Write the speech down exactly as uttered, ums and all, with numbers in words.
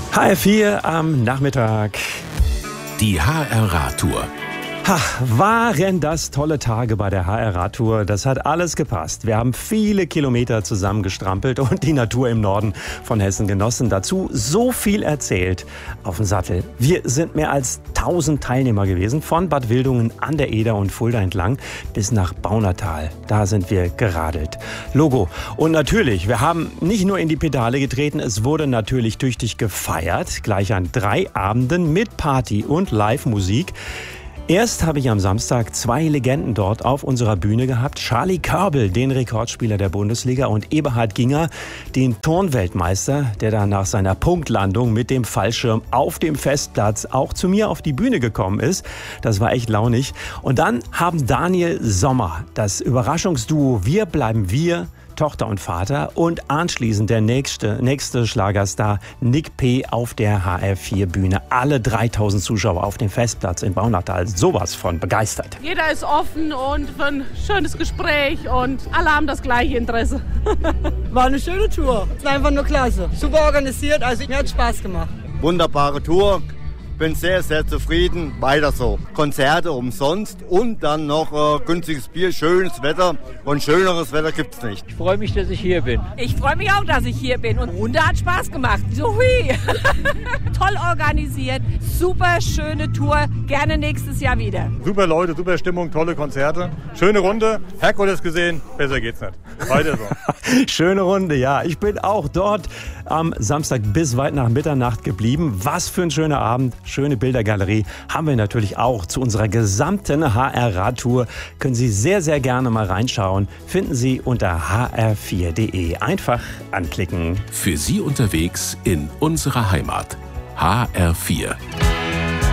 H R vier am Nachmittag. Die H R-Radtour. Ha, waren das tolle Tage bei der H R-Radtour. Das hat alles gepasst. Wir haben viele Kilometer zusammen gestrampelt und die Natur im Norden von Hessen genossen. Dazu so viel erzählt auf dem Sattel. Wir sind mehr als tausend Teilnehmer gewesen, von Bad Wildungen an der Eder und Fulda entlang bis nach Baunatal. Da sind wir geradelt. Logo. Und natürlich, wir haben nicht nur in die Pedale getreten, es wurde natürlich tüchtig gefeiert. Gleich an drei Abenden mit Party und Live-Musik. Erst habe ich am Samstag zwei Legenden dort auf unserer Bühne gehabt. Charlie Körbel, den Rekordspieler der Bundesliga, und Eberhard Ginger, den Turnweltmeister, der dann nach seiner Punktlandung mit dem Fallschirm auf dem Festplatz auch zu mir auf die Bühne gekommen ist. Das war echt launig. Und dann haben Daniel Sommer, das Überraschungsduo Wir bleiben wir, Tochter und Vater, und anschließend der nächste, nächste Schlagerstar Nick P. auf der H R vier Bühne. Alle dreitausend Zuschauer auf dem Festplatz in Baunatal. Sowas von begeistert. Jeder ist offen und für ein schönes Gespräch und alle haben das gleiche Interesse. War eine schöne Tour. Es war einfach nur klasse. Super organisiert, also mir hat Spaß gemacht. Wunderbare Tour. Bin sehr, sehr zufrieden. Weiter so. Konzerte umsonst und dann noch äh, günstiges Bier, schönes Wetter. Und schöneres Wetter gibt's nicht. Ich freue mich, dass ich hier bin. Ich freue mich auch, dass ich hier bin. Und Runde hat Spaß gemacht. So hui. Toll organisiert. Super schöne Tour. Gerne nächstes Jahr wieder. Super Leute, super Stimmung, tolle Konzerte. Schöne Runde. Herkules gesehen. Besser geht's nicht. Weiter so. Schöne Runde, ja. Ich bin auch dort am Samstag bis weit nach Mitternacht geblieben. Was für ein schöner Abend. Schöne Bildergalerie haben wir natürlich auch zu unserer gesamten H R-Radtour. Können Sie sehr, sehr gerne mal reinschauen. Finden Sie unter h r vier punkt d e. Einfach anklicken. Für Sie unterwegs in unserer Heimat. H R vier.